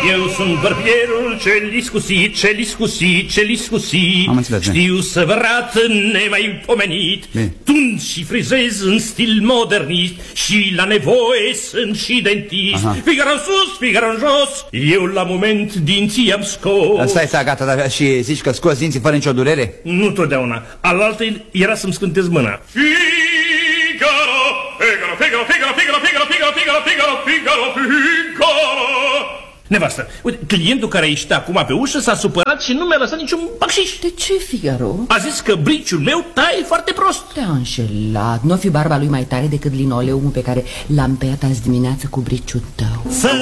Eu sunt bărbierul ce-li scusi. Am înțeles, știu să vă rat nemaipomenit, tund și frizez în stil modernist și la nevoie sunt și dentist. Figaro în sus, Figaro în jos, eu la moment dinții am scos. Stai, gata, dar și zici că scoți dinții fără nicio durere? Nu totdeauna, alaltă era să-mi scântez mâna. Nevastă, uite, clientul care ieștea acum pe ușă s-a supărat și nu mi-a lăsat niciun bacșiș. De ce, Figaro? A zis că briciul meu taie foarte prost. Te-a înșelat. Nu fi barba lui mai tare decât linoleumul pe care l-am tăiat azi dimineață cu briciul tău.